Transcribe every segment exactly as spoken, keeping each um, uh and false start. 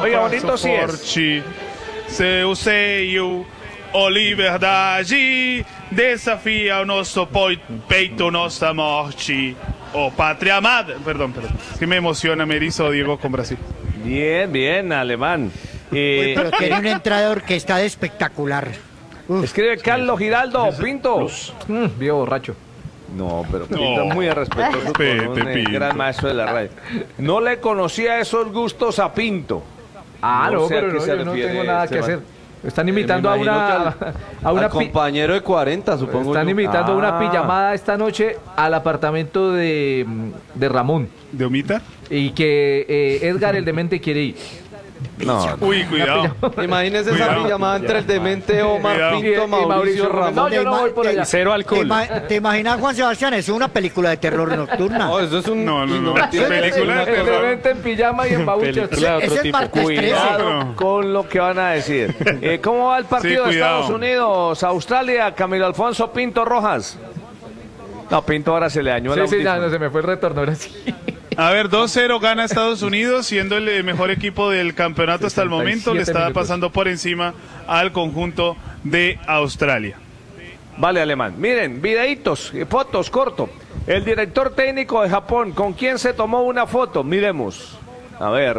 Oiga, bonito sí es. Seu seio, ó liberdade, desafia o nosso peito, nossa morte. Oh, patria amada. Perdón, perdón. Es que me emociona, me erizo Diego con Brasil. Bien, bien, alemán. Eh, Uy, pero tiene una entrada de orquesta espectacular. Uf. Escribe Carlos Giraldo Pinto. Mm, viejo borracho. No, pero Pinto es no. muy respetuoso con un eh, gran maestro de la radio. No le conocía esos gustos a Pinto. Ah, no, no pero no, yo no tengo nada que hacer. Están invitando a una al, a una al compañero de cuarenta, supongo. Están yo. invitando a ah. una pijamada esta noche al apartamento de, de Ramón. ¿De Omita? Y que eh, Edgar el demente quiere ir. No. Uy, cuidado. Imagínese Cuidado. esa pijamada entre el demente Omar Cuidado. Pinto, Y- y Mauricio, Mauricio Ramón. No, yo no voy por allá. Cero ¿Te, alcohol. ima- ¿Te imaginas, Juan Sebastián? Es una película de terror nocturna. No, eso es un... No, no, no. tiene Película de El terror. demente en pijama y en babuchas. Película de otro Ese es tipo. martes trece. Cuidado con lo que van a decir. Eh, ¿Cómo va el partido Sí, de cuidado. Estados Unidos, Australia, Camilo Alfonso Pinto Rojas? No, Pinto ahora se le dañó el Sí, sí, ya audífono. no se me fue el retorno ahora sí. A ver, dos cero gana Estados Unidos, siendo el mejor equipo del campeonato hasta el momento. Le estaba minutos. pasando por encima al conjunto de Australia. Vale, alemán. Miren, videitos, eh, fotos, corto. El director técnico de Japón, ¿con quién se tomó una foto? Miremos. A ver.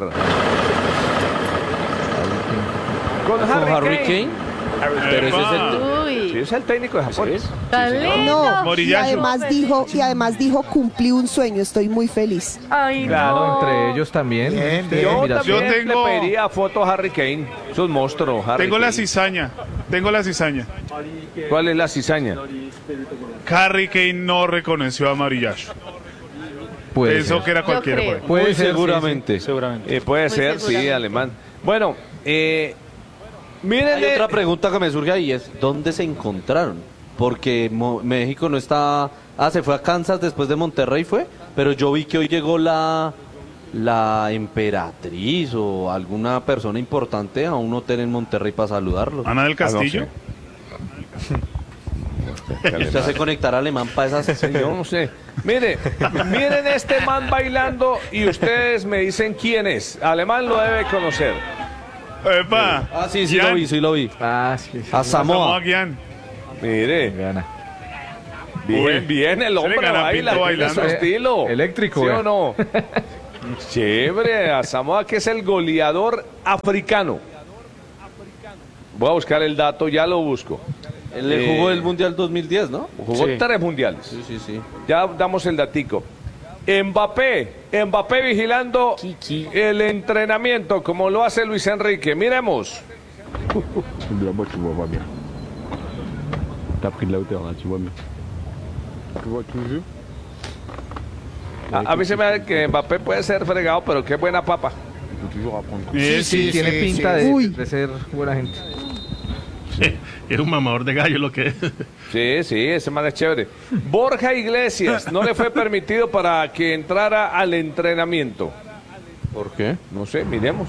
Con ¿Con Harry, Harry Kane. Kane? Pero ese es el... Uy, Sí, es el técnico de Japón. tan lindo. No, y Moriyasu. además dijo, y además dijo, cumplí un sueño, estoy muy feliz. Ay, Claro, no. entre ellos también. Bien, bien. Yo Mira, también Yo tengo- le pediría foto a Harry Kane. Es un monstruo, Harry Tengo la Kane. cizaña. Tengo la cizaña. ¿Cuál es la cizaña? Harry Kane no reconoció a Marillacho. Puede Pensó ser. que era cualquiera. creo. por ahí. Puede Muy ser, seguramente. Seguramente. Eh, puede Muy ser, sí, seguramente. alemán. Bueno, eh, miren... Hay eh, otra pregunta que me surge ahí, es ¿dónde se encontraron? Porque Mo- México no está... Ah, se fue a Kansas después de Monterrey, fue. Pero yo vi que hoy llegó la, la emperatriz o alguna persona importante a un hotel en Monterrey para saludarlo. Ana del Ah, no Castillo. ¿Usted se conectará alemán para esas? Yo no sé. Mire, miren este man bailando y ustedes me dicen quién es. Alemán lo debe conocer. Epa. Ah, sí, sí Jan. lo vi, sí lo vi. Ah, sí, sí. A Samoa Samoa. Gyan. Mire, Gana. bien, Uy, bien, el se le hombre gana a baila, Pinto tiene su bailando. estilo. Eléctrico, ¿Sí eh. o no? Chévere, a Samoa que es el goleador africano. Voy a buscar el dato, ya lo busco. Él le Eh, jugó el Mundial dos mil diez, ¿no? Jugó Sí. tres mundiales. Sí, sí, sí. Ya damos el datico. Mbappé, Mbappé vigilando el entrenamiento como lo hace Luis Enrique. Miremos. Là-bas, tu vas pas bien. T'as pris de la hauteur, là, tu vois bien. Tu vois, tu me veux? A, a mí se me hace que Mbappé puede ser fregado, pero qué buena papa. Il faut toujours apprendre. Eh, Sí, sí, tiene sí, pinta sí. de, Uy. de ser buena gente. Es un mamador de gallo lo que es. Sí, sí, ese man es chévere. Borja Iglesias no le fue permitido para que entrara al entrenamiento. ¿Por qué? No sé, miremos.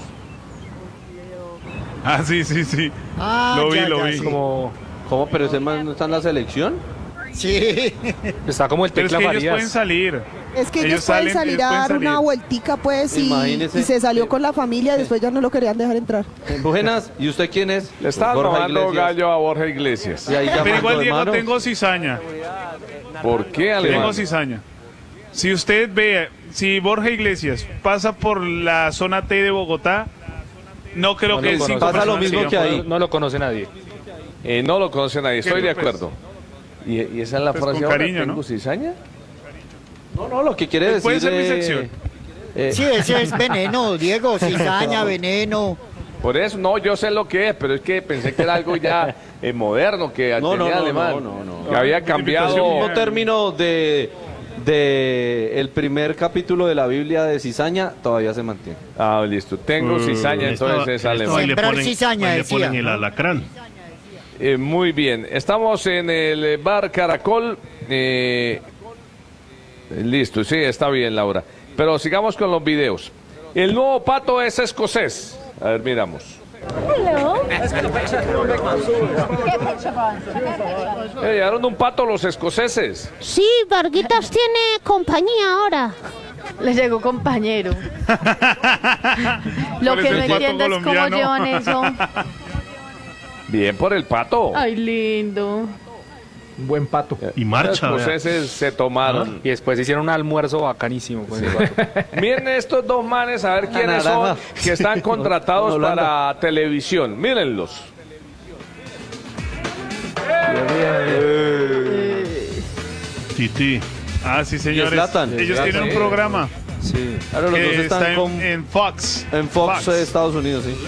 Ah, sí, sí, sí. Ah, Lo vi, ya, lo ya, vi. sí. ¿Cómo? ¿Cómo? ¿Pero ese man no está en la selección? Sí. Está como el Pero es Tecla que ellos pueden Farías. salir. Es que ellos, Ellos pueden salen, salir ellos a pueden dar salir. una vueltica, pues, y, Imagínese. y se salió con la familia y después ya no lo querían dejar entrar. Buenas, ¿y usted quién es? Le estaba Borja tomando Iglesias. gallo a Borja Iglesias. Y ahí Pero llamando, igual, Diego, hermano. tengo cizaña. ¿Por qué, alemán? Tengo cizaña. Si usted ve, si Borja Iglesias pasa por la zona T de Bogotá, no creo No que lo cinco conoce. Pasa lo personas mismo sigan que por- ahí. No lo conoce nadie. Eh, no lo conocen nadie, estoy de pues? acuerdo. ¿Y, y esa es la Pues frase con ahora? cariño, ¿Tengo ¿no? cizaña? No, no, lo que quiere Pues decir... puede ser mi eh, sección. eh, Sí, ese es veneno, Diego. Cizaña, veneno. Por eso, no, yo sé lo que es, pero es que pensé que era algo ya eh, moderno, que No, no, tenía no, alemán, no, no, no. que había el cambiado. mismo término de, de el primer capítulo de la Biblia de cizaña todavía se mantiene. Ah, listo, tengo cizaña, entonces es alemán. Ahí le Sembrar ponen, cizaña, ahí le decía. ponen el alacrán. Eh, muy bien, estamos en el bar Caracol. eh, listo, sí, está bien, Laura. Pero sigamos con los videos. El nuevo pato es escocés. A ver, miramos. Eh, llegaron un pato los escoceses. Sí, Varguitas tiene compañía ahora. Le llegó compañero. Lo ¿Cuál que es no el pato entiendo es cómo colombiano? llevan eso. Bien por el pato. Ay, lindo. Un buen pato. Y marcha. Los vea. escoceses se tomaron. Y después hicieron un almuerzo bacanísimo con ese pato. Miren estos dos manes, a ver quiénes son naranja. que están contratados Holanda. para televisión. Mírenlos. Titi. Ah, sí, señores. Zlatan. Ellos Zlatan, tienen un sí. programa Sí. Claro, los dos que están está en, con- en Fox. en Fox, eh, Estados Unidos, sí.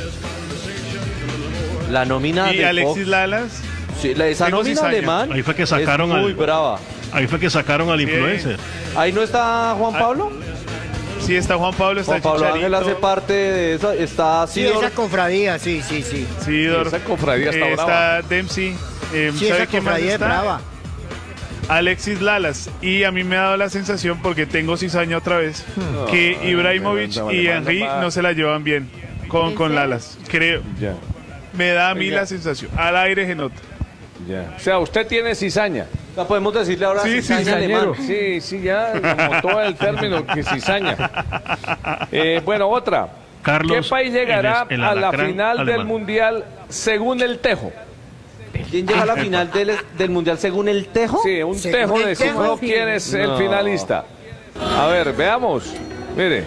La nómina Y de Alexis Fox. Lalas. Sí, la, esa Tengo nómina cizaña. alemán Ahí fue que sacaron es muy al- brava. Ahí fue que sacaron al Bien. influencer. Ahí no está Juan Pablo. Sí, está Juan Pablo, está Juan Pablo Ángel hace Chicharito. parte de esa. Está Sí, Sidor. esa cofradía, sí, sí, sí. Sidor. Esa cofradía está Eh, brava. está Dempsey. Eh, Sí, ¿sabe esa quién más cofradía es está? brava. Alexis Lalas. Y a mí me ha dado la sensación, porque tengo cizaña otra vez, que Ibrahimovic no, no, y no, Henry no, no. no se la llevan bien con, ¿En con serio? Lalas. Creo. Ya, Me da a mí Oiga. la sensación. Al aire se nota. ya. O sea, usted tiene cizaña. O sea, podemos decirle ahora Sí, cizaña cizañero. alemán. Sí, sí, ya, como todo el término que cizaña. Eh, bueno, otra. Carlos, ¿Qué país llegará el- el a la alacrán final del alemán. Mundial según el Tejo? ¿Quién llega a la final del, del Mundial según el Tejo? Sí, un Según Tejo el descifró Tejo, sí. quién es el No. finalista. A ver, veamos. Mire.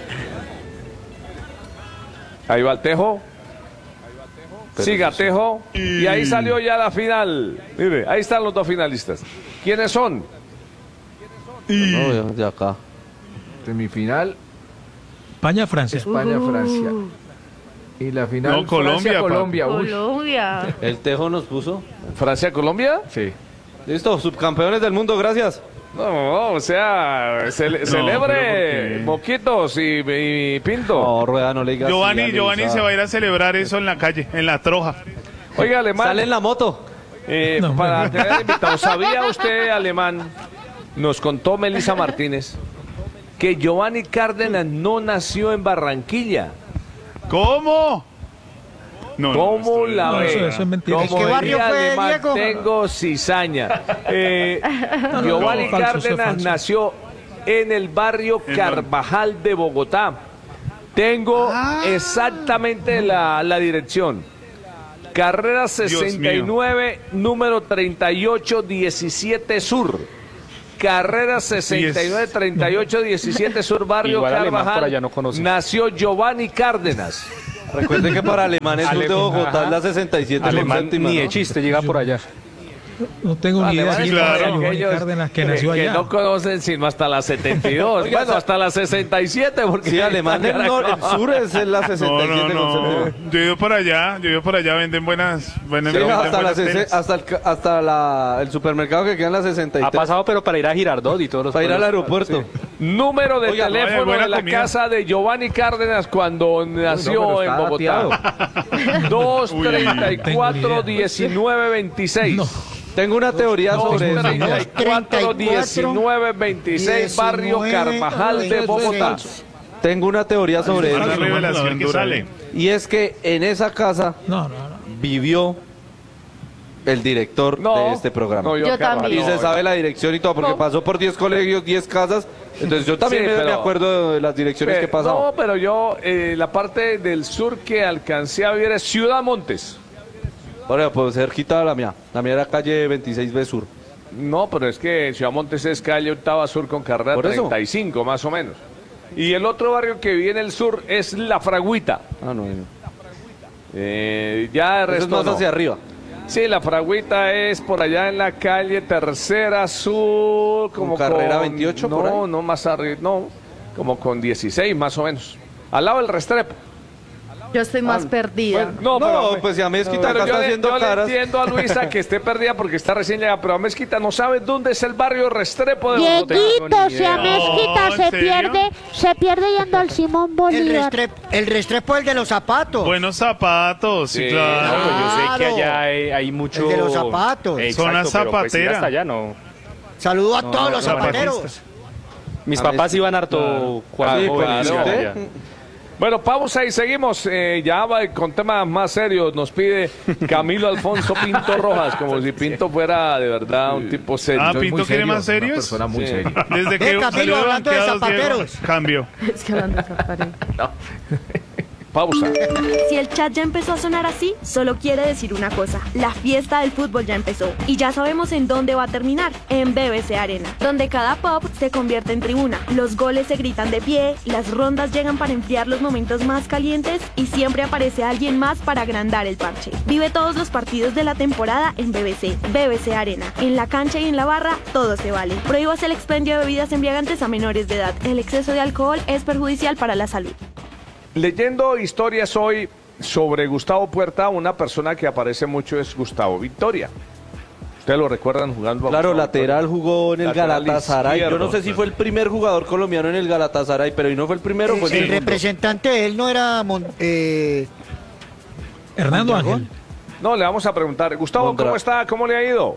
Ahí va el Tejo. Siga Tejo. Y ahí salió ya la final. Mire, ahí están los dos finalistas. ¿Quiénes son? No, de- de acá. Semifinal, España-Francia. España-Francia. Y la final, No, Colombia, Francia-Colombia. Uy. Colombia. El Tejo nos puso. ¿Francia-Colombia? Sí. Listo, subcampeones del mundo, gracias. No, no, o sea, cele- celebre pero Moquitos y, y Pinto. No, Rueda, no le digas. Giovanni, así, Giovanni Alisa. se va a ir a celebrar eso en la calle, en la troja. Oiga, Alemán. Sale en la moto. Eh, para tener invitado, ¿sabía usted, Alemán? Nos contó Melissa Martínez que Giovanni Cárdenas no nació en Barranquilla. ¿Cómo? No, no, ¿Cómo esto- la no, ve? eso- eso es mentira. Como ¿En qué barrio diría fue, Alemán, Diego? tengo cizaña. Eh, Giovanni no, falso, eso es Cárdenas falso. nació en el barrio ¿En Carvajal de Bogotá. Tengo exactamente la, la dirección. Carrera sesenta y nueve, número treinta y ocho diecisiete Sur. Carrera sesenta y nueve, treinta y ocho, diecisiete Sur, barrio Igual Alemán Carvajal. por allá no conoce. Nació Giovanni Cárdenas. Recuerde que para Alemán el sur de Bogotá es la sesenta y siete con Alemán séptima, ni ¿no? de chiste llega por allá. No tengo ni idea. Alemanes si claro, era Giovanni aquellos Cárdenas que que- nació que allá. no conocen sino hasta la setenta y dos. Oiga, Bueno, sa- hasta la sesenta y siete. Porque Sí, Alemán el, nor- el sur es en la sesenta No, y siete no, con no. séptima. Yo he ido por allá, yo he ido por allá, venden buenas, venden, Sí, venden hasta la buenas sese- telas. hasta, el, ca- hasta la, el supermercado que queda en la sesenta y Ha tres. pasado, pero para ir a Girardot y todos los Para ir al pueblos. aeropuerto. Número de Oiga, no, hay teléfono buena de la comida. casa de Giovanni Cárdenas cuando nació pero en está Bogotá. dos treinta y cuatro, diecinueve veintiséis. No. Tengo una teoría sobre eso. treinta y cuatro, diecinueve veintiséis, barrio Carvajal de Bogotá. Tengo una teoría sobre Una eso. revelación que dura. sale. Y es que en esa casa No, no, no. vivió el director No, de este programa. no, Yo Carvajal, también. Y se no. sabe la dirección y todo, porque No. pasó por diez colegios, diez casas. Entonces yo también Sí, me, pero- me acuerdo de las direcciones que Pe- pasaba. No, pero yo, eh, la parte del sur que alcancé a vivir es Ciudad Montes. Ahora, pues cerquita de la mía. La mía era calle veintiséis B Sur. No, pero es que Ciudad Montes es calle Octava Sur con carrera Por eso. treinta y cinco, más o menos. Y el otro barrio que vive en el sur es La Fragüita. Ah, no, no. Eh, ya el Eso es resto más no. hacia arriba. Sí, La Fragüita es por allá en la calle Tercera Sur, como carrera con- veintiocho, no, por ahí? no más arriba, no, como con dieciséis más o menos. Al lado del Restrepo. Yo estoy más perdida. No, No, pero, pues si a Mezquita pero acá yo, está le, haciendo yo le caras. entiendo a Luisa que esté perdida porque está recién llegada, pero a Mezquita no sabe dónde es el barrio Restrepo de Bogotá. Dieguito, si a No, Mezquita ¿en se serio? pierde, se pierde yendo al Simón El Bolívar. restrepo, el restrepo es el de los zapatos. Buenos zapatos, sí, Sí. claro. No, pues yo sé que Claro. allá hay, hay mucho... El de los zapatos. Exacto, Zona pero pues ir zapatera. hasta allá no. Saludo a No, todos no, los no, zapateros. zapatistas. Mis A papás ver, iban harto cuando Ah, joven claro. iban ¿Usted? allá. Bueno, pausa y seguimos. Eh, ya va con temas más serios. Nos pide Camilo Alfonso Pinto Rojas, como si Pinto fuera de verdad un tipo serio. Ah, Pinto quiere más serios. Una persona muy Sí. seria. Desde que Eh, Camilo, salió hablando de banqueados, Diego, zapateros. cambio. Es que hablando de zapateros. Pausa. Si el chat ya empezó a sonar así, solo quiere decir una cosa: la fiesta del fútbol ya empezó. Y ya sabemos en dónde va a terminar: en B B C Arena, donde cada pop se convierte en tribuna. Los goles se gritan de pie, las rondas llegan para enfriar los momentos más calientes y siempre aparece alguien más para agrandar el parche. Vive todos los partidos de la temporada en B B C. B B C Arena. En la cancha y en la barra, todo se vale. Prohíbas el expendio de bebidas embriagantes a menores de edad. El exceso de alcohol es perjudicial para la salud. Leyendo historias hoy sobre Gustavo Puerta, una persona que aparece mucho es Gustavo Victoria. ¿Ustedes lo recuerdan jugando a Claro, Gustavo lateral Victoria? jugó en el Lateral Galatasaray. Yo izquierdo. no sé si fue el primer jugador colombiano en el Galatasaray, pero y no fue el primero, fue el El segundo. representante de él no era Mon- eh, Hernando Mondragón. Ángel. No, le vamos a preguntar. Gustavo, Mondra- ¿cómo está? ¿Cómo le ha ido?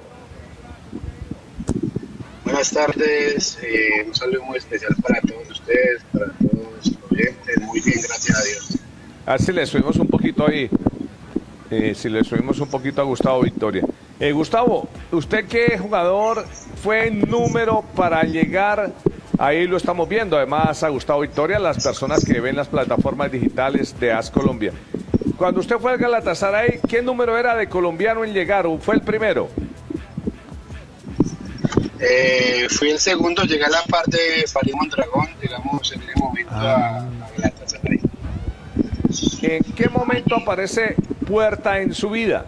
Buenas tardes, eh, un saludo muy especial para todos ustedes, para todos los oyentes. Muy bien, gracias a Dios. A ver si le subimos un poquito ahí. Eh, si le subimos un poquito a Gustavo Victoria. Eh, Gustavo, ¿usted qué jugador fue número para llegar? Ahí lo estamos viendo, además a Gustavo Victoria, las personas que ven las plataformas digitales de AS Colombia. Cuando usted fue al Galatasaray, ¿qué número era de colombiano en llegar? ¿O fue el primero? Eh, fui el segundo, llegué a la parte de Farid Mondragón, llegamos en ese momento a, a Galatasaray. ¿En qué momento aparece Puerta en su vida?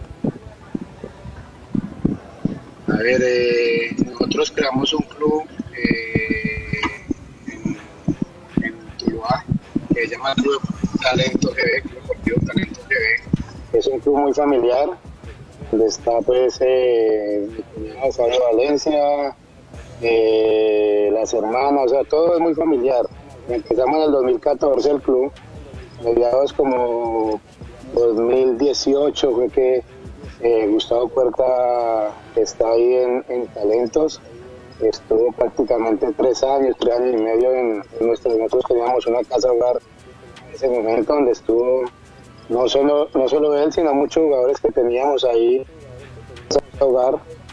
A ver, eh, nosotros creamos un club eh, en, en Tuluá, que se llama Club Talento G B, Club Deportivo Talento G B. Es un club muy familiar, donde está pues eh, mi cuñado Fabio Valencia, eh, las hermanas, o sea, todo es muy familiar. Empezamos en el dos mil catorce el club, mediados como dos mil dieciocho fue que eh, Gustavo Puerta está ahí en, en Talentos. Estuvo prácticamente tres años, tres años y medio en, en nuestro, nosotros teníamos una casa hogar en ese momento donde estuvo no solo, no solo él, sino muchos jugadores que teníamos ahí en casa hogar.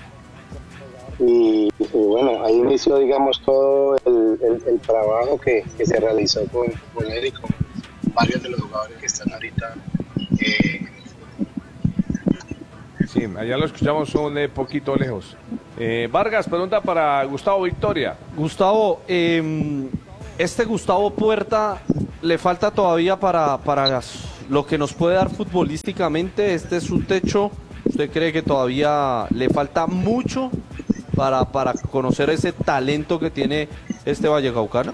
Y, y bueno, ahí inició, digamos, todo el, el, el trabajo que, que se realizó con, con él y con varios de los jugadores que están ahorita. Eh, Sí, allá lo escuchamos un eh, poquito lejos. Eh, Vargas, pregunta para Gustavo Victoria. Gustavo, eh, este Gustavo Puerta le falta todavía para, para lo que nos puede dar futbolísticamente. Este es su techo. ¿Usted cree que todavía le falta mucho para, para conocer ese talento que tiene este vallecaucano?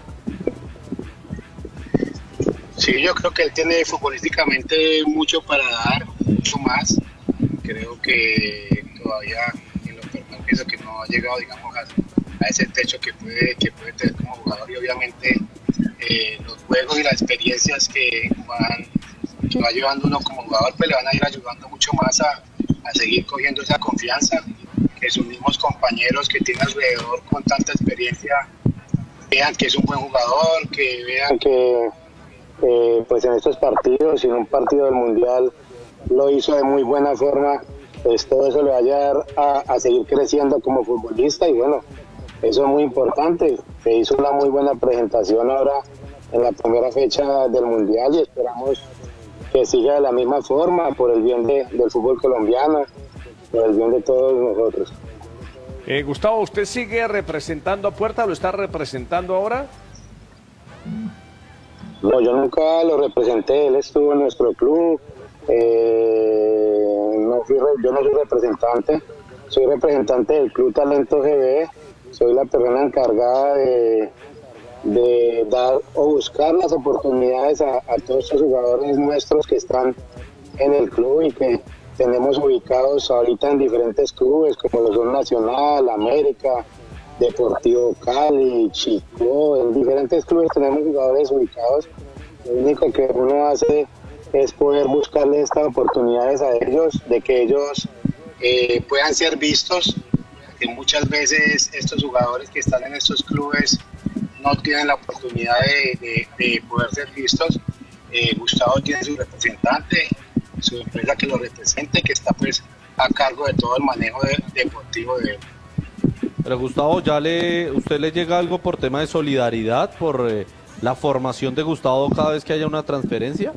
Sí, yo creo que él tiene futbolísticamente mucho para dar, mucho más. Creo que todavía en lo personal pienso que no ha llegado, digamos, a, a ese techo que puede, que puede tener como jugador, y obviamente eh, los juegos y las experiencias que, van, que va llevando uno como jugador pues le van a ir ayudando mucho más a, a seguir cogiendo esa confianza, que sus mismos compañeros que tiene alrededor con tanta experiencia vean que es un buen jugador, que vean que eh, pues en estos partidos y en un partido del Mundial lo hizo de muy buena forma. Pues todo eso le va a ayudar a, a seguir creciendo como futbolista, y bueno, eso es muy importante. Se hizo una muy buena presentación ahora en la primera fecha del Mundial y esperamos que siga de la misma forma por el bien de, del fútbol colombiano, por el bien de todos nosotros. Eh, Gustavo, ¿usted sigue representando a Puerta? ¿Lo está representando ahora? No, yo nunca lo representé, él estuvo en nuestro club. Eh, no fui, yo no soy representante, soy representante del Club Talento G B, soy la persona encargada de, de dar o buscar las oportunidades a, a todos estos jugadores nuestros que están en el club y que tenemos ubicados ahorita en diferentes clubes como lo son Nacional, América, Deportivo Cali, Chico. En diferentes clubes tenemos jugadores ubicados. Lo único que uno hace es poder buscarles estas oportunidades a ellos, de que ellos eh, puedan ser vistos, que muchas veces estos jugadores que están en estos clubes no tienen la oportunidad de, de, de poder ser vistos. Eh, Gustavo tiene su representante, su empresa que lo represente, que está pues a cargo de todo el manejo de, deportivo de él. Pero Gustavo, ¿ya le, usted le llega algo por tema de solidaridad, por eh, la formación de Gustavo cada vez que haya una transferencia?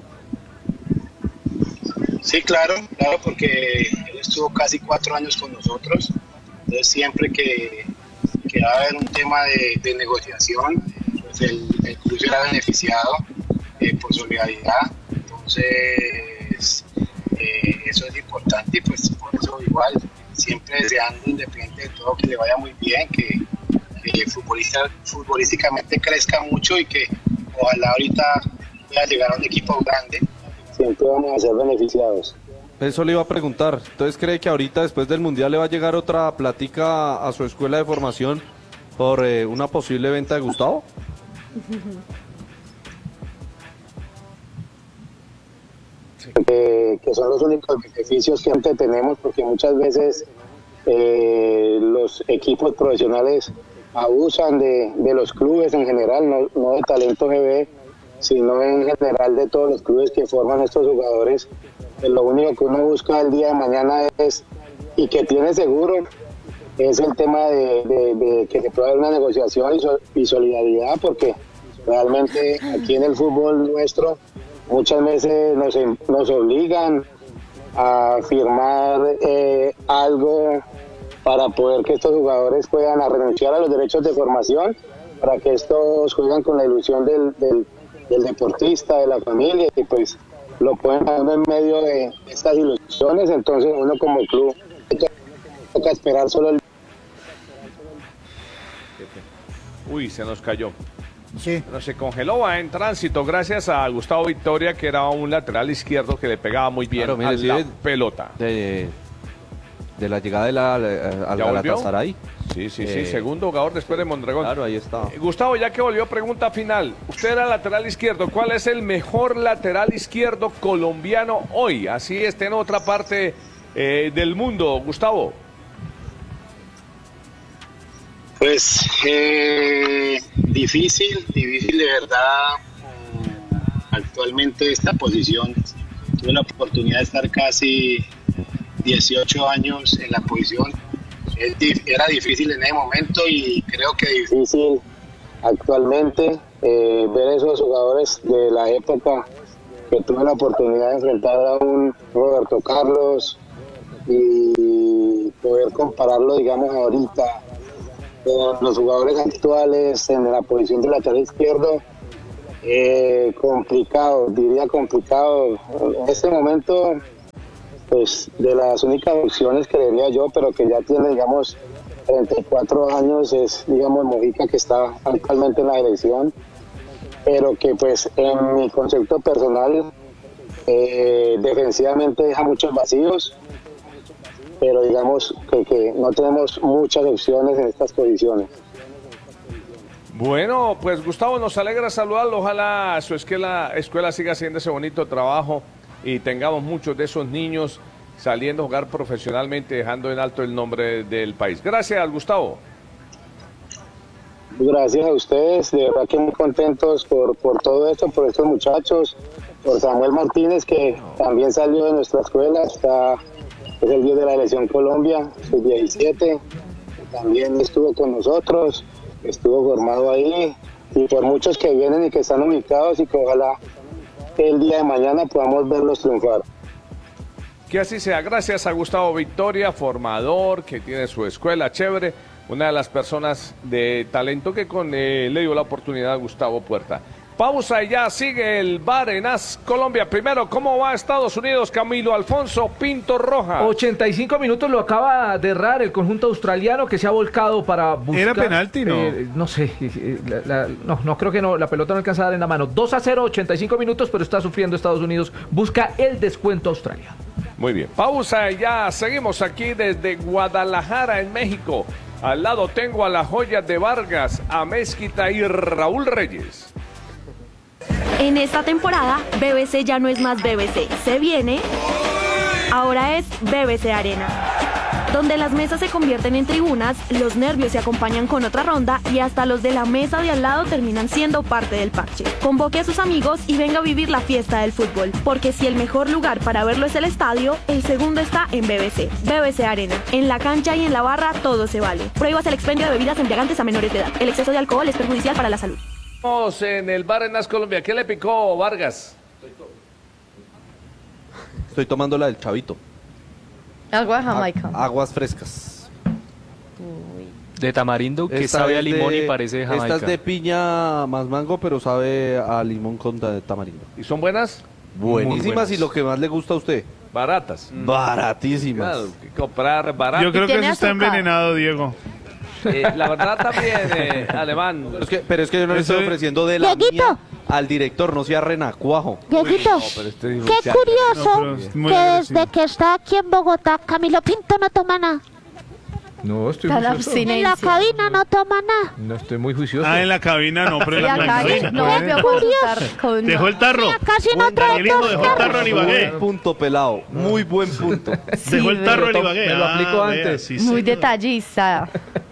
Sí, claro, claro, porque él estuvo casi cuatro años con nosotros, entonces siempre que, que va a haber un tema de, de negociación, pues el, el club será beneficiado eh, por solidaridad, entonces eh, eso es importante y pues por eso igual, siempre deseando, independiente de todo, que le vaya muy bien, que, que futbolista, futbolísticamente crezca mucho y que ojalá ahorita pueda llegar a un equipo grande. Siempre vamos a ser beneficiados. Eso le iba a preguntar. Entonces, ¿cree que ahorita después del Mundial le va a llegar otra plática a su escuela de formación por eh, una posible venta de Gustavo? Que, que son los únicos beneficios que antes tenemos, porque muchas veces eh, los equipos profesionales abusan de, de los clubes en general, no, no de Talento G B, sino en general de todos los clubes que forman estos jugadores. Pues lo único que uno busca el día de mañana es, y que tiene seguro, es el tema de, de, de que se pueda haber una negociación y, so, y solidaridad, porque realmente aquí en el fútbol nuestro muchas veces nos, nos obligan a firmar eh, algo para poder que estos jugadores puedan a renunciar a los derechos de formación, para que estos jueguen con la ilusión del, del, del deportista, de la familia, y pues lo pueden hacer en medio de estas ilusiones. Entonces uno como club toca esperar solo el... Uy, se nos cayó. Sí. Pero se congeló, va en tránsito gracias a Gustavo Victoria, que era un lateral izquierdo que le pegaba muy bien Claro, mire, a la sí, pelota. De, de la llegada de la, al Galatasaray. Sí, sí, Eh, sí, segundo jugador después de Mondragón. Claro, ahí está. Eh, Gustavo, ya que volvió, pregunta final. Usted era lateral izquierdo. ¿Cuál es el mejor lateral izquierdo colombiano hoy? Así esté en otra parte eh, del mundo, Gustavo. Pues eh, difícil, difícil de verdad. Actualmente esta posición, tuve la oportunidad de estar casi dieciocho años en la posición. Era difícil en ese momento y creo que difícil actualmente eh, ver esos jugadores de la época que tuve la oportunidad de enfrentar a un Roberto Carlos y poder compararlo, digamos, ahorita con los jugadores actuales en la posición de lateral izquierdo. Eh, complicado, diría complicado. En este momento, pues de las únicas opciones que diría yo, pero que ya tiene, digamos, treinta y cuatro años, es, digamos, Mojica, que está actualmente en la elección, pero que pues en mi concepto personal eh, defensivamente deja muchos vacíos, pero digamos que, que no tenemos muchas opciones en estas posiciones. Bueno, pues Gustavo, nos alegra saludarlo. Ojalá su escuela, escuela siga haciendo ese bonito trabajo y tengamos muchos de esos niños saliendo a jugar profesionalmente, dejando en alto el nombre del país. Gracias, Gustavo. Gracias a ustedes, de verdad que muy contentos por, por todo esto, por estos muchachos, por Samuel Martínez, que también salió de nuestra escuela, está, es el diez de la Selección Colombia, sub diecisiete, también estuvo con nosotros, estuvo formado ahí, y por muchos que vienen y que están ubicados, y que ojalá el día de mañana podamos verlos triunfar. Que así sea. Gracias a Gustavo Victoria, formador, que tiene su escuela chévere, una de las personas de talento que con eh, le dio la oportunidad a Gustavo Puerta. Pausa y ya sigue el Bar en As Colombia. Primero, ¿cómo va Estados Unidos, Camilo Alfonso Pinto Rojas? ochenta y cinco minutos lo acaba de errar el conjunto australiano, que se ha volcado para buscar... ¿Era penalti, no? Eh, no sé, la, la, no, no creo que no, la pelota no alcanza a dar en la mano. dos a cero, ochenta y cinco minutos, pero está sufriendo Estados Unidos, busca el descuento australiano. Muy bien, pausa y ya seguimos aquí desde Guadalajara, en México. Al lado tengo a las joyas de Vargas, a Mezquita y Raúl Reyes. En esta temporada, B B C ya no es más B B C. Se viene, ahora es B B C Arena. donde las mesas se convierten en tribunas, los nervios se acompañan con otra ronda y hasta los de la mesa de al lado terminan siendo parte del parche. Convoque a sus amigos y venga a vivir la fiesta del fútbol, porque si el mejor lugar para verlo es el estadio, el segundo está en B B C. B B C Arena. En la cancha y en la barra todo se vale. Prohíbas el expendio de bebidas embriagantes a menores de edad. El exceso de alcohol es perjudicial para la salud. Estamos en el bar en Las Colombia. ¿Qué le picó, Vargas? Estoy tomando la del Chavito. Agua de Jamaica. A- aguas frescas. De tamarindo, que Esta sabe a es limón de- y parece Jamaica. Esta es de piña más mango, pero sabe a limón con ta- tamarindo. ¿Y son buenas? Buenísimas buenas. y lo que más le gusta a usted. Baratas. Baratísimas. Claro, que comprar barato. Yo creo que eso tiene está azúcar. envenenado, Diego. Eh, la verdad también, eh, alemán. Pero es, que, pero es que yo no le estoy Eso- ofreciendo de la Dieguito. mía al director, no sea renacuajo. Dieguito, pero este hijo qué ya- curioso No, pero es muy que agresivo. desde que está aquí en Bogotá, Camilo Pinto no toma nada. No, estoy Está la juicioso. En la abstinencia. cabina no toma nada. No estoy muy juicioso. Ah, en la cabina no, pero en Y la acá cabina. no volvió a consultar con... Dejó el tarro. Mira, casi no trae Danielito dos dejó el tarro tarros. en Ibagué. Buen punto, pelado. Muy buen punto. Dejó el tarro en me lo Ibagué. me lo Ah, aplico vea, antes. sí, Muy señor. detallista.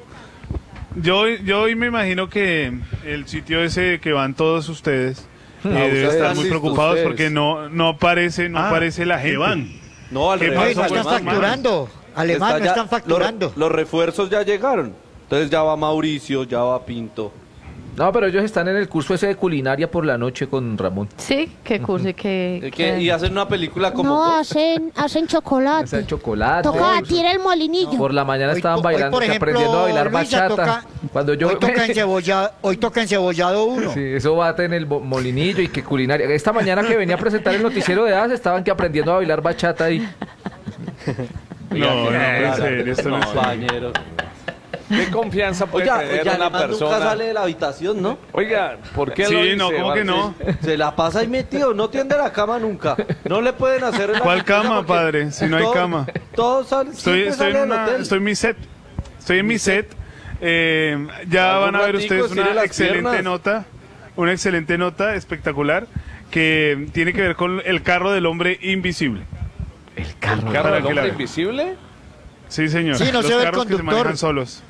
Yo, yo hoy me imagino que el sitio ese que van todos ustedes eh, Ah, debe ustedes estar están muy listos, preocupados ustedes. porque no, no aparece, no Ah, aparece la que gente. van. No, al ¿Qué revés. No, y pasó, no están pues, facturando. Alemán, Está no ya- están facturando. Los, los refuerzos ya llegaron. Entonces ya va Mauricio, ya va Pinto. No, pero ellos están en el curso ese de culinaria por la noche con Ramón. Sí, qué curso, que... Eh, que- y hacen una película como... No, hacen, hacen chocolate. Ese chocolate. Toca batir el molinillo. Por la mañana Hoy- estaban hoy, bailando, por que ejemplo, aprendiendo a bailar Luisa, bachata. toca- Cuando yo Hoy toca encebollado, hoy toca encebollado uno. Sí, eso bate en el bo- molinillo y que culinaria. Esta mañana que venía a presentar el noticiero de A S estaban que aprendiendo a bailar bachata ahí. No, no, en serio, esto no es serio. Compañero. ¿Qué confianza puede Oiga, tener oiga, una además nunca persona? sale de la habitación, ¿no? Oiga, ¿por qué Sí, lo dice, no, ¿cómo que no? Barces? Se la pasa ahí metido, no tiende la cama nunca. No le pueden hacer en la ¿Cuál piscina cama, porque padre? Si no hay todo- cama. Todo sale, Estoy, siempre estoy, sale en del una- hotel. estoy en mi set. Estoy en mi set. Eh, ya Algún van a ver ratico, ustedes estire una las excelente piernas. nota. Una excelente nota espectacular que tiene que ver con el carro del hombre invisible. El carro. ¿Carro Para del que la hombre vea. invisible? Sí, señor. Sí, no Los se ve el carros que se conductor. manejan solos.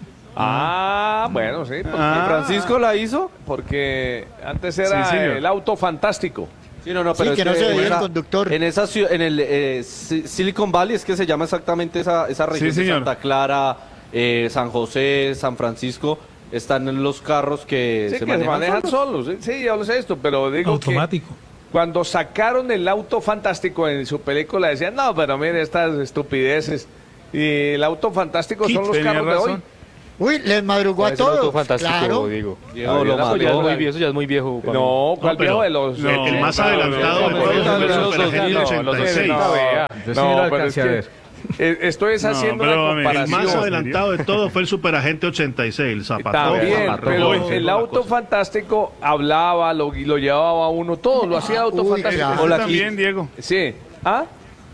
Ah, bueno, sí. Porque, Ah. ¿Francisco la hizo? porque antes era Sí, señor. el auto fantástico. Sí, no, no, Sí, pero que es no se en veía el esa- conductor. En esa ciu- en el eh, Si- Silicon Valley es que se llama exactamente esa, esa región Sí, de señor. Santa Clara, eh, San José, San Francisco. Están en los carros que Sí, se que se manejan, manejan solos. solos. Sí, sí, yo lo sé esto, pero digo Automático. que cuando sacaron el auto fantástico en su película decían, no, pero mire estas estupideces. Y el auto fantástico son los Tenía carros de razón. hoy. Uy, les madrugó a Es un auto todos. fantástico, Claro. digo. Diego, Ah, lo yo la Eso ya es mató. muy viejo, eso ya es muy viejo. para mí. No, ¿cuál No, pero viejo de los? no, el más no, adelantado no, de no, todos no, fue no, el no, Super no, Genio no, ochenta y seis. no, Yo sí no, no lo pero alcancé es a que- ver. Eh, Estoy es No, haciendo pero, una mami, el El comparación. más adelantado de todo fue el Superagente ochenta y seis, el Zapatón. También, Zapatón, pero Uy, el la auto cosa. fantástico hablaba, lo, lo llevaba a uno, todo, lo hacía el auto Uy, fantástico. claro. Hola, Hola, también, Diego. Sí. ¿Ah?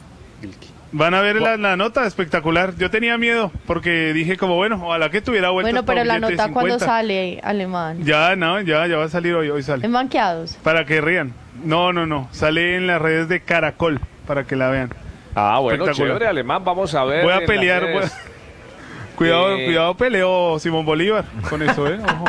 Van a ver la, la nota espectacular. Yo tenía miedo porque dije como, bueno, ojalá que tuviera vueltas Bueno, pero pa' la billete de nota cuando cincuenta. sale, alemán. Ya, no, ya, ya va a salir hoy, hoy sale. En banqueados. Para que rían. No, no, no. Sale en las redes de Caracol para que la vean. Ah, bueno, Espectacular. chévere, alemán, vamos a ver. Voy en a las pelear. voy a- redes. Cuidado, Eh. cuidado, peleo Simón Bolívar con eso, ¿eh? Ojo.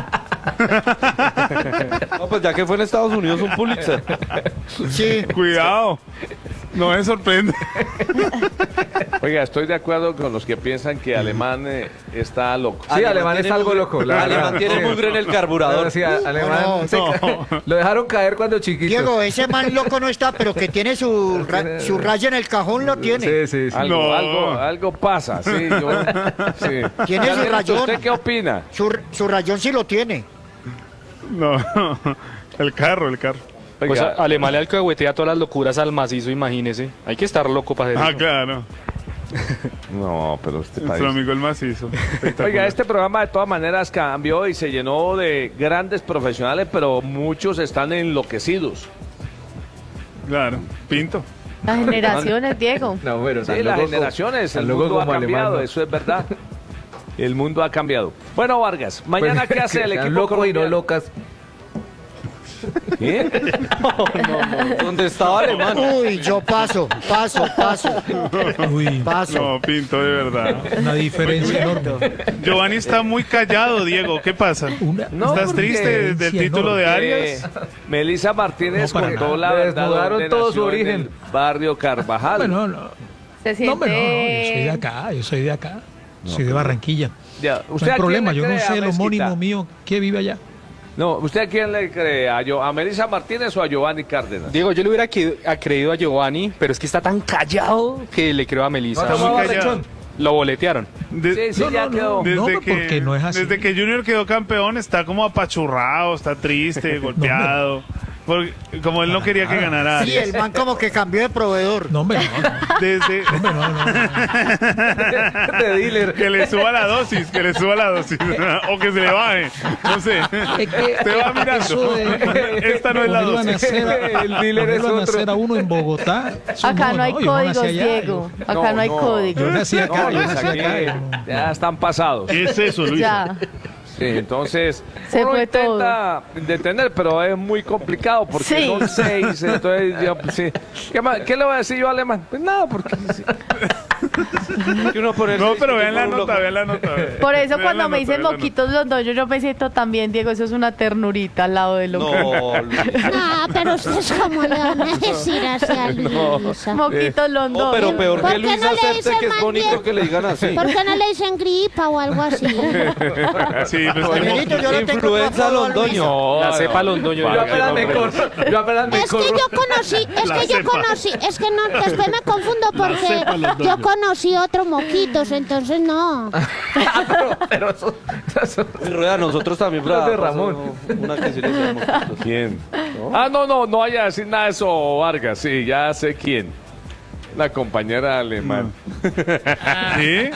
No, pues ya que fue en Estados Unidos un Pulitzer. Sí. Cuidado. No me sorprende. Oiga, estoy de acuerdo con los que piensan que alemán eh, está loco. Sí, alemán tiene está algo mugre- loco. la Alemán verdad. tiene Sí. mugre en el carburador. Sí, alemán. No, se no. ca- Lo dejaron caer cuando chiquito. Diego, ese man loco no está, pero que tiene su, ra- su raya en el cajón, lo tiene. Sí, sí, sí. Algo, No. algo, algo pasa, sí. Yo, sí. Tiene su Carlito, rayón. ¿usted qué opina? Su, su rayón sí lo tiene. No. El carro, el carro. Pues Oiga, a- Alemán le alcahuetea todas las locuras al macizo, imagínese. Hay que estar loco para hacer Ah, eso. claro. no, pero este Nuestro país. amigo el macizo. Oiga, este programa de todas maneras cambió y se llenó de grandes profesionales, pero muchos están enloquecidos. Claro. Pinto. Las generaciones, Diego. No, bueno, Sí, tan las loco co- generaciones, tan el loco mundo ha como alemán, cambiado, ¿no? eso es verdad. El mundo ha cambiado. Bueno, Vargas, mañana Pues, qué hace que el sean equipo locos y no colombiano? locas. ¿Qué? No, no, no. ¿Dónde estaba Alemán? Uy, yo paso, paso, paso. Uy, paso. No, Pinto, de verdad. una diferencia enorme. Giovanni está muy callado, Diego. ¿Qué pasa? Una, No, ¿Estás porque- triste del título de Arias? Eh, Melissa Martínez No, para contó nada. la Le verdad desnudaron dónde todo su nació en origen. el barrio Carvajal. bueno, no, Se no, siente... hombre, no, no, yo soy de acá, yo soy de acá. soy de Barranquilla. Ya, No ¿usted a hay quién problema, le yo no cree, a sé el Mezquita? homónimo mío que vive allá. No, ¿usted a quién le cree? ¿A, Yo- a Melissa Martínez o a Giovanni Cárdenas? Diego, yo le hubiera que- a creído a Giovanni, pero es que está tan callado que le creo a Melissa. Está muy callado. Lo boletearon. De- Sí, sí, ya quedó. Desde, No, que, porque no es así. desde que Junior quedó campeón está como apachurrado, está triste, golpeado. Porque, como él no quería que ganara Sí, Arias. el man como que cambió de proveedor. No, hombre, no, no. Desde Hombre, no, no, no. De dealer. que le suba la dosis, que le suba la dosis o que se le baje, no sé. Es que Te va mirando. eso de Esta no es la ponerlo a dosis. nacer a- El dealer es ponerlo a otro. nacer a uno en Bogotá. eso Acá no, hay yo nací códigos, allá, Diego. yo- Acá no, hay códigos. Yo nací acá, No, yo Luis, nací aquí acá. yo no- ya están pasados. ¿Qué es eso, Luis? Ya. Sí, entonces, Se uno fue intenta detener, pero es muy complicado porque Sí. son seis. Entonces, yo, pues, sí. ¿Qué, más- ¿Qué le voy a decir yo a Alemán? Pues nada, porque sí. Que uno ponerse No, pero discutir vean la con un nota, loco. vean la nota. Por eso Vean cuando la me nota, dicen vean la moquitos los dos, yo, yo me siento también, Diego, eso es una ternurita al lado de lo que... No, Luis. Ah, pero ustedes cómo le van a decir así a Luisa. Moquitos los No, dos. pero peor ¿Por que qué Luis no le acepte dicen que es más bonito bien? que le digan así. ¿Por qué no le dicen gripa o algo así? nota. Sí, pues Miguelito, yo lo tengo Influenza todo a Luisa. londoño. No, La no. cepa Londoño. Vale, Yo apenas me hombre. corro. Yo apenas me Es que corro. yo conocí, es La que yo cepa. conocí, es que no, después me confundo porque yo conocí otro moquitos, entonces no. pero, pero eso, eso- Y Rueda, nosotros también, Los de Rueda, Ramón. pasó Una que sí le decíamos. ¿Quién? Ah, no, no, no vaya a decir nada de eso, Vargas. Sí, ya sé quién. La compañera alemán. ¿Sí?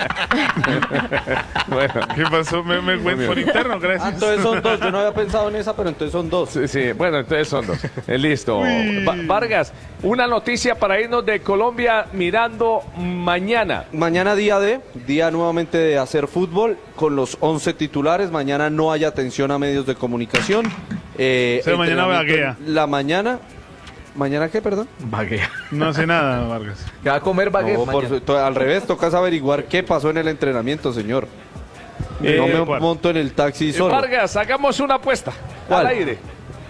Bueno, ¿Qué pasó? Me, me cuento por interno, Ah, gracias. entonces son dos. Yo no había pensado en esa, pero entonces son dos. sí, sí, bueno, entonces son dos. Eh, Listo. Va- Vargas, una noticia para irnos de Colombia mirando mañana. Mañana día de, día nuevamente de hacer fútbol con los once titulares. Mañana no hay atención a medios de comunicación. Eh, O sea, mañana entrenamiento vaguea. en La mañana. ¿Mañana qué, perdón? Baguea. No sé nada, Vargas. Que va a comer baguette No, por mañana. su- to- al revés, tocas averiguar qué pasó en el entrenamiento, señor. Eh, no me ¿cuál? monto en el taxi Eh, solo. Vargas, hagamos una apuesta. ¿Cuál? Al aire.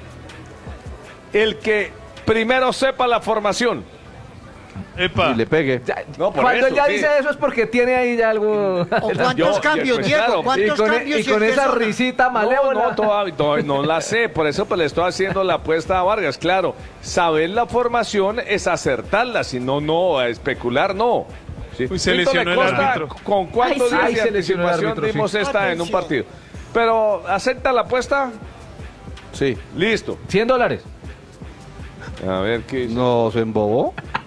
El que primero sepa la formación. Epa. Y le pegue. Ya, No, por Cuando eso, él ya sí. dice eso es porque tiene ahí ya algo. ¿O cuántos Yo- cambios, pues, Diego? claro. y ¿Cuántos con, cambios? y si con es que esa son- risita No, malévola. no, todavía, todavía no la sé, por eso pues le estoy haciendo la apuesta a Vargas. Claro, saber la formación es acertarla, si no, no, a especular no. Sí. Uy, se Víctor lesionó el Acosta, árbitro. ¿con cuántos Ay, sí. días Ay, de se lesionó el anticipación árbitro, sí. dimos esta en un partido? Pero, ¿acepta la apuesta? Sí. Listo. cien dólares. A ver qué... ¿No se embobó?